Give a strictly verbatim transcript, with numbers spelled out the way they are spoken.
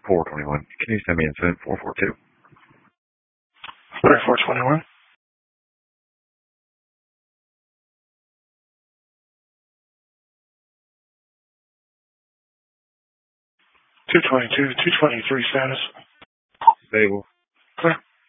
four twenty-one. Can you send me incident four four two? thirty-four twenty-one. two twenty-two, two twenty-three status. Stable. Clear.